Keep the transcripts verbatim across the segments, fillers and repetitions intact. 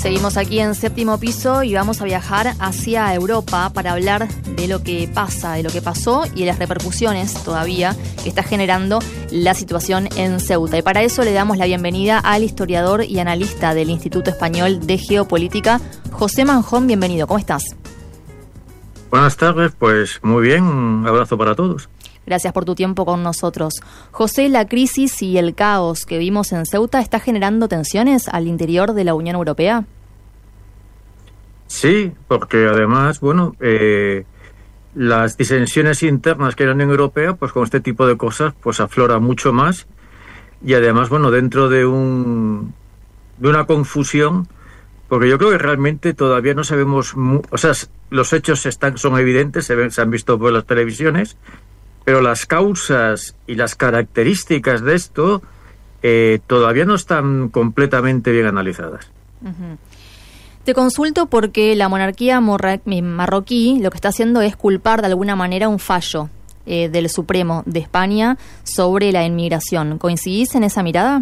Seguimos aquí en Séptimo Piso y vamos a viajar hacia Europa para hablar de lo que pasa, de lo que pasó y de las repercusiones todavía que está generando la situación en Ceuta. Y para eso le damos la bienvenida al historiador y analista del Instituto Español de Geopolítica, José Manjón. Bienvenido, ¿cómo estás? Buenas tardes, pues muy bien, un abrazo para todos. Gracias por tu tiempo con nosotros. José, la crisis y el caos que vimos en Ceuta está generando tensiones al interior de la Unión Europea. Sí, porque además, bueno, eh, las disensiones internas que hay en la Unión Europea, pues con este tipo de cosas, pues aflora mucho más. Y además, bueno, dentro de un de una confusión, porque yo creo que realmente todavía no sabemos, mu- o sea, los hechos están son evidentes, se ven, se han visto por las televisiones, pero las causas y las características de esto eh, todavía no están completamente bien analizadas. Uh-huh. Te consulto porque la monarquía morra- marroquí lo que está haciendo es culpar de alguna manera un fallo eh, del Supremo de España sobre la inmigración. ¿Coincidís en esa mirada?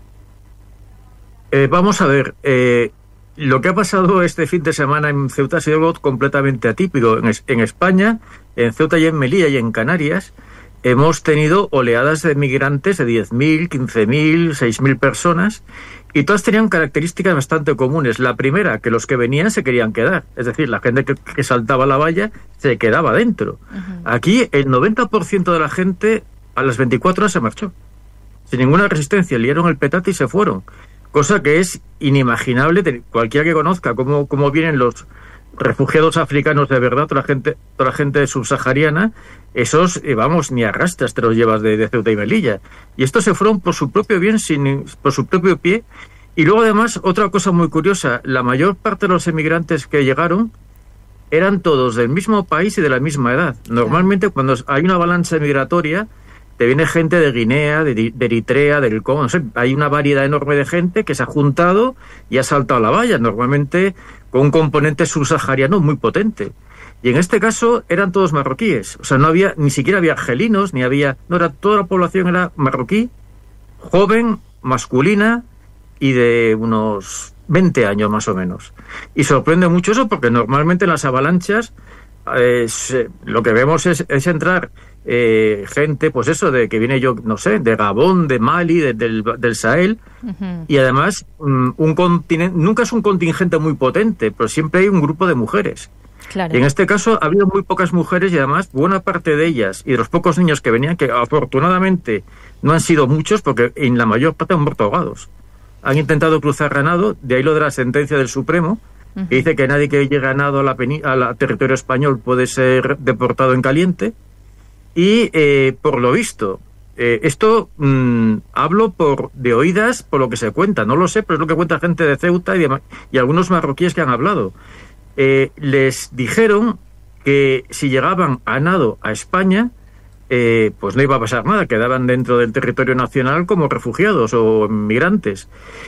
Eh, vamos a ver, eh, lo que ha pasado este fin de semana en Ceuta ha sido algo completamente atípico. En, es- en España, en Ceuta y en Melilla y en Canarias, hemos tenido oleadas de migrantes de diez mil, quince mil, seis mil personas, y todas tenían características bastante comunes. La primera, que los que venían se querían quedar, es decir, la gente que, que saltaba la valla se quedaba dentro. Uh-huh. Aquí el noventa por ciento de la gente a las veinticuatro horas se marchó, sin ninguna resistencia, liaron el petate y se fueron. Cosa que es inimaginable. De cualquiera que conozca cómo, cómo vienen los refugiados africanos de verdad, toda la gente, toda la gente subsahariana, esos, eh, vamos, ni arrastras te los llevas de, de Ceuta y Melilla. Y estos se fueron por su propio bien, sin, por su propio pie. Y luego, además, otra cosa muy curiosa, la mayor parte de los emigrantes que llegaron eran todos del mismo país y de la misma edad. Normalmente, cuando hay una avalancha migratoria, te viene gente de Guinea, de, de Eritrea, del Congo, no sé, hay una variedad enorme de gente que se ha juntado y ha saltado la valla, normalmente con un componente subsahariano muy potente. Y en este caso eran todos marroquíes, o sea, no había, ni siquiera había argelinos, ni había, no era, toda la población era marroquí, joven, masculina y de unos veinte años más o menos. Y sorprende mucho eso porque normalmente en las avalanchas eh, se, lo que vemos es, es entrar Eh, gente, pues eso, de que viene yo, no sé, de Gabón, de Mali, de, del, del Sahel, uh-huh. Y además um, un continente, nunca es un contingente muy potente, pero siempre hay un grupo de mujeres. Claro. Y en este caso ha habido muy pocas mujeres y además buena parte de ellas y de los pocos niños que venían, que afortunadamente no han sido muchos porque en la mayor parte han muerto ahogados. Han intentado cruzar a nado, de ahí lo de la sentencia del Supremo, uh-huh. Que dice que nadie que llegue a nado a la, peni- a la territorio español puede ser deportado en caliente. Y eh, por lo visto, eh, esto mmm, hablo por de oídas, por lo que se cuenta, no lo sé, pero es lo que cuenta gente de Ceuta y, de, y algunos marroquíes que han hablado. Eh, les dijeron que si llegaban a nado a España, eh, pues no iba a pasar nada, quedaban dentro del territorio nacional como refugiados o migrantes.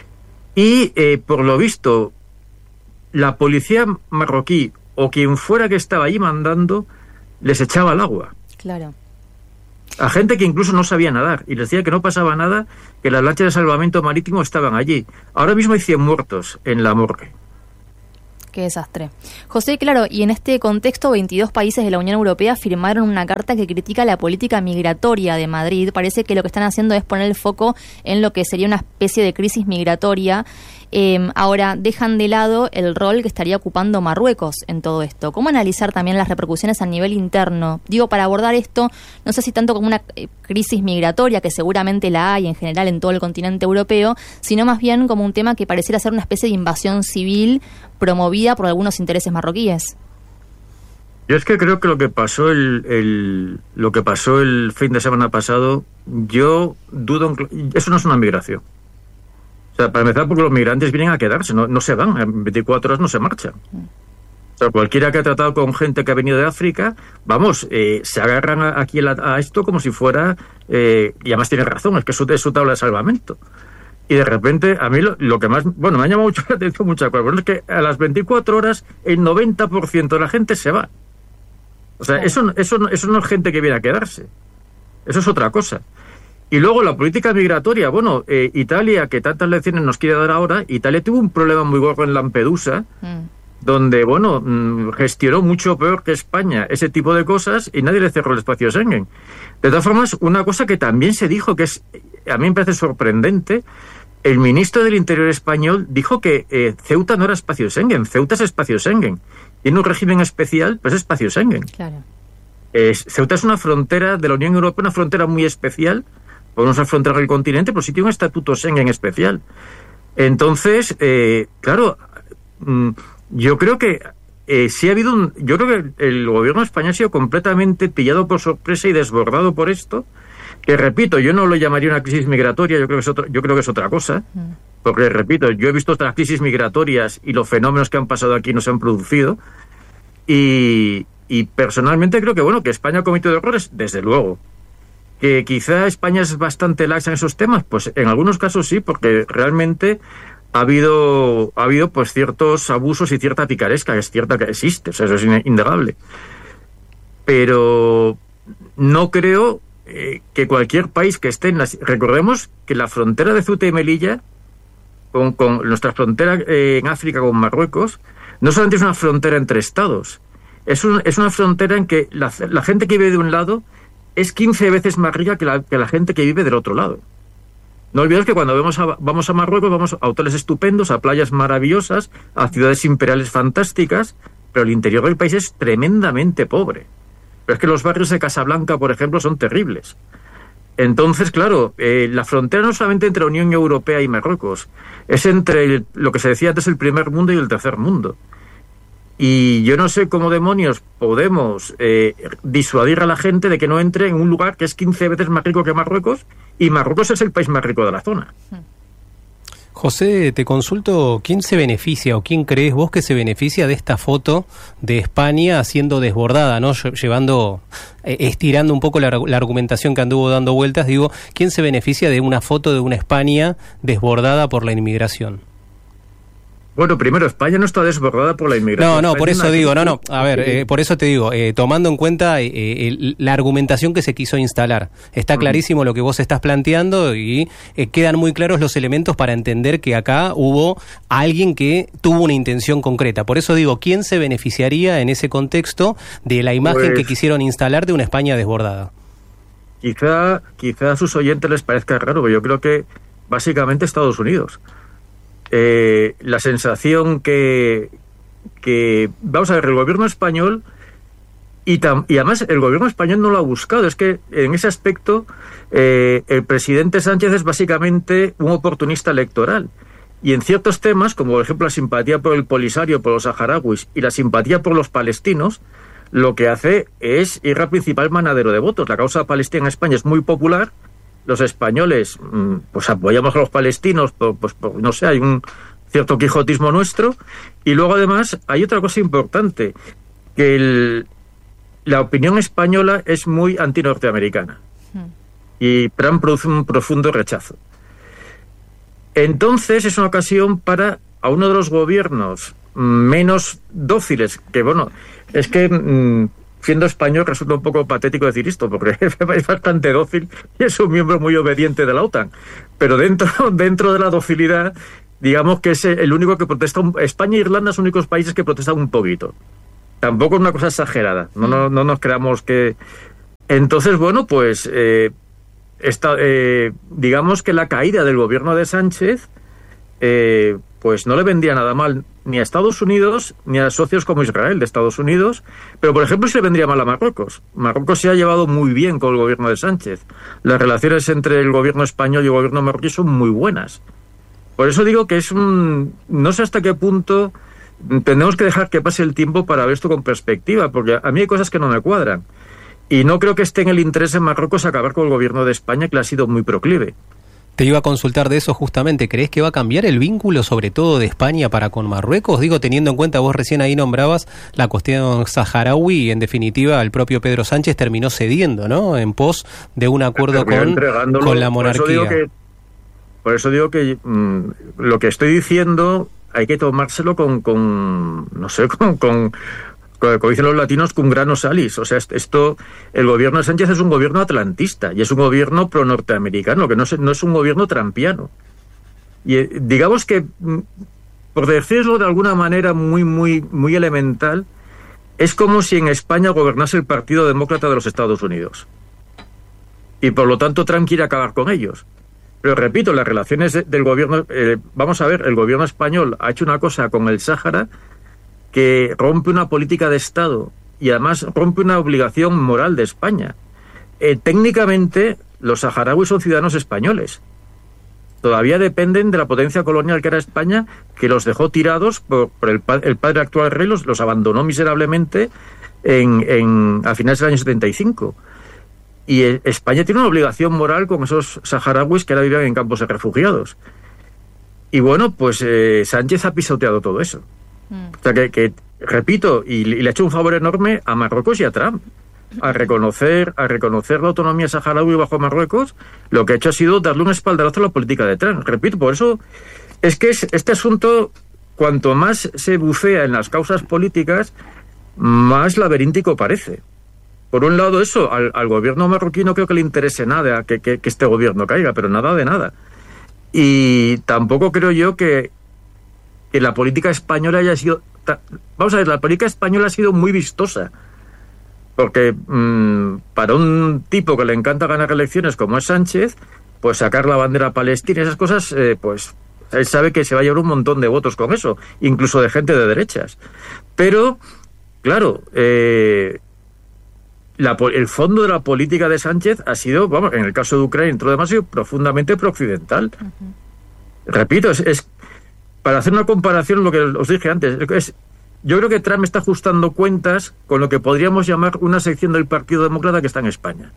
Y eh, por lo visto, la policía marroquí o quien fuera que estaba allí mandando les echaba al agua. Claro. A gente que incluso no sabía nadar y les decía que no pasaba nada, que las lanchas de salvamento marítimo estaban allí. Ahora mismo hay cien muertos en la morgue. Qué desastre. José, claro, y en este contexto veintidós países de la Unión Europea firmaron una carta que critica la política migratoria de Madrid. Parece que lo que están haciendo es poner el foco en lo que sería una especie de crisis migratoria. Eh, ahora, dejan de lado el rol que estaría ocupando Marruecos en todo esto. ¿Cómo analizar también las repercusiones a nivel interno? Digo, para abordar esto, no sé si tanto como una eh, crisis migratoria, que seguramente la hay en general en todo el continente europeo, sino más bien como un tema que pareciera ser una especie de invasión civil promovida por algunos intereses marroquíes. Yo es que creo que lo que pasó el, el lo que pasó el fin de semana pasado, yo dudo, eso no es una migración. O sea, para empezar, porque los migrantes vienen a quedarse, no, no se van, en veinticuatro horas no se marchan. O sea, cualquiera que ha tratado con gente que ha venido de África, vamos, eh, se agarran a, aquí a, a esto como si fuera, eh, y además tiene razón, es que es su, es su tabla de salvamento. Y de repente, a mí lo, lo que más, bueno, me ha llamado mucho la atención muchas cosas, pero es que a las veinticuatro horas el noventa por ciento de la gente se va. O sea, eso, eso, eso no es gente que viene a quedarse. Eso es otra cosa. Y luego la política migratoria. Bueno, eh, Italia, que tantas lecciones nos quiere dar ahora, Italia tuvo un problema muy gordo en Lampedusa, mm. donde, bueno, mmm, gestionó mucho peor que España ese tipo de cosas y nadie le cerró el espacio Schengen. De todas formas, una cosa que también se dijo, que es, a mí me parece sorprendente, el ministro del Interior español dijo que eh, Ceuta no era espacio Schengen, Ceuta es espacio Schengen. Tiene un régimen especial, pues es espacio Schengen. Claro. Eh, Ceuta es una frontera de la Unión Europea, una frontera muy especial, podemos ser frontera del continente, pero sí tiene un estatuto Schengen especial. Entonces, eh, claro, mmm, yo creo que eh, sí ha habido un... Yo creo que el gobierno español ha sido completamente pillado por sorpresa y desbordado por esto, que repito, yo no lo llamaría una crisis migratoria, yo creo que es, otro, yo creo que es otra cosa, mm. porque repito, yo he visto otras crisis migratorias y los fenómenos que han pasado aquí no se han producido, y, y personalmente creo que, bueno, que España ha cometido errores, desde luego. Que quizá España es bastante laxa en esos temas, pues en algunos casos sí, porque realmente ha habido ha habido pues ciertos abusos y cierta picaresca, que es cierta que existe, o sea, eso es innegable. Pero no creo eh, que cualquier país que esté en las... Recordemos que la frontera de Ceuta y Melilla, con, con nuestra frontera eh, en África con Marruecos, no solamente es una frontera entre estados, es, un, es una frontera en que la, la gente que vive de un lado es quince veces más rica que la, que la gente que vive del otro lado. No olvidemos que cuando vamos a, vamos a Marruecos vamos a hoteles estupendos, a playas maravillosas, a ciudades imperiales fantásticas, pero el interior del país es tremendamente pobre. Pero es que los barrios de Casablanca, por ejemplo, son terribles. Entonces, claro, eh, la frontera no solamente entre la Unión Europea y Marruecos, es entre el, lo que se decía antes el primer mundo y el tercer mundo. Y yo no sé cómo demonios podemos eh, disuadir a la gente de que no entre en un lugar que es quince veces más rico que Marruecos, y Marruecos es el país más rico de la zona. José, te consulto, ¿quién se beneficia o quién crees vos que se beneficia de esta foto de España siendo desbordada, ¿no? Llevando, eh, estirando un poco la, la argumentación que anduvo dando vueltas, digo, ¿quién se beneficia de una foto de una España desbordada por la inmigración? Bueno, primero, España no está desbordada por la inmigración. No, no, España por eso una... digo, no, no, a ver, eh, por eso te digo, eh, tomando en cuenta eh, eh, la argumentación que se quiso instalar, está clarísimo lo que vos estás planteando y eh, quedan muy claros los elementos para entender que acá hubo alguien que tuvo una intención concreta. Por eso digo, ¿quién se beneficiaría en ese contexto de la imagen pues, que quisieron instalar de una España desbordada? Quizá, quizá a sus oyentes les parezca raro, pero yo creo que básicamente Estados Unidos. Eh, la sensación que, que, vamos a ver, el gobierno español, y, tam, y además el gobierno español no lo ha buscado, es que en ese aspecto eh, el presidente Sánchez es básicamente un oportunista electoral, y en ciertos temas, como por ejemplo la simpatía por el Polisario, por los saharauis, y la simpatía por los palestinos, lo que hace es ir al principal manadero de votos. La causa palestina en España es muy popular. Los españoles, pues apoyamos a los palestinos, pues, pues, pues no sé, hay un cierto quijotismo nuestro. Y luego además hay otra cosa importante, que el, la opinión española es muy antinorteamericana. Y Trump produce un profundo rechazo. Entonces es una ocasión para a uno de los gobiernos menos dóciles, que bueno, es que... Mmm, siendo español resulta un poco patético decir esto, porque es bastante dócil y es un miembro muy obediente de la OTAN. Pero dentro, dentro de la docilidad, digamos que es el único que protesta. Un, España e Irlanda son los únicos países que protestan un poquito. Tampoco es una cosa exagerada. No, no, no nos creamos que... Entonces, bueno, pues eh, esta, eh, digamos que la caída del gobierno de Sánchez eh, pues no le vendría nada mal ni a Estados Unidos, ni a socios como Israel de Estados Unidos, pero por ejemplo sí le vendría mal a Marruecos. Marruecos se ha llevado muy bien con el gobierno de Sánchez. Las relaciones entre el gobierno español y el gobierno marroquí son muy buenas. Por eso digo que es un... No sé hasta qué punto tenemos que dejar que pase el tiempo para ver esto con perspectiva, porque a mí hay cosas que no me cuadran. Y no creo que esté en el interés de Marruecos acabar con el gobierno de España, que le ha sido muy proclive. Te iba a consultar de eso justamente. ¿Crees que va a cambiar el vínculo, sobre todo de España para con Marruecos? Digo, teniendo en cuenta, vos recién ahí nombrabas la cuestión saharaui y en definitiva el propio Pedro Sánchez terminó cediendo, ¿no? En pos de un acuerdo con, con la monarquía. Por eso digo que, por eso digo que mmm, lo que estoy diciendo hay que tomárselo con, con no sé, con, con, como dicen los latinos, cum grano salis. O sea, esto, el gobierno de Sánchez es un gobierno atlantista y es un gobierno pro-norteamericano, que no es, no es un gobierno trampiano. Y eh, digamos que, por decirlo de alguna manera muy, muy, muy elemental, es como si en España gobernase el Partido Demócrata de los Estados Unidos. Y por lo tanto Trump quiere acabar con ellos. Pero repito, las relaciones de, del gobierno... Eh, vamos a ver, el gobierno español ha hecho una cosa con el Sáhara que rompe una política de Estado y además rompe una obligación moral de España. Eh, técnicamente, los saharauis son ciudadanos españoles. Todavía dependen de la potencia colonial que era España, que los dejó tirados por, por el, el padre actual rey, los, los abandonó miserablemente en, en, a finales del año setenta y cinco. Y España tiene una obligación moral con esos saharauis que ahora viven en campos de refugiados. Y bueno, pues eh, Sánchez ha pisoteado todo eso. Mm. O sea que, que repito, y, y le ha hecho un favor enorme a Marruecos y a Trump. A reconocer, a reconocer la autonomía saharaui bajo Marruecos, lo que ha hecho ha sido darle un espaldarazo a la política de Trump. Repito, por eso es que es, este asunto, cuanto más se bucea en las causas políticas, más laberíntico parece. Por un lado eso, al, al gobierno marroquí no creo que le interese nada que, que, que este gobierno caiga, pero nada de nada. Y tampoco creo yo que, que la política española haya sido... Vamos a ver, la política española ha sido muy vistosa. Porque mmm, para un tipo que le encanta ganar elecciones como es Sánchez, pues sacar la bandera palestina y esas cosas, eh, pues él sabe que se va a llevar un montón de votos con eso, incluso de gente de derechas. Pero, claro... Eh, La, el fondo de la política de Sánchez ha sido, vamos, en el caso de Ucrania, entre lo demás, ha sido profundamente prooccidental. Uh-huh. Repito, es, es para hacer una comparación, lo que os dije antes, es, yo creo que Trump está ajustando cuentas con lo que podríamos llamar una sección del Partido Demócrata que está en España.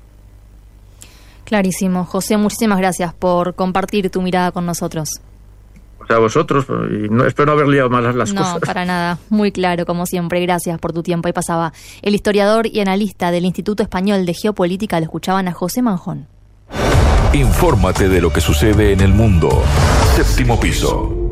Clarísimo. José, muchísimas gracias por compartir tu mirada con nosotros. O sea, vosotros, y no, espero no haber liado más las, las no, cosas. No, para nada. Muy claro, como siempre. Gracias por tu tiempo. Ahí pasaba el historiador y analista del Instituto Español de Geopolítica. Lo escuchaban a José Manjón. Infórmate de lo que sucede en el mundo. Séptimo piso.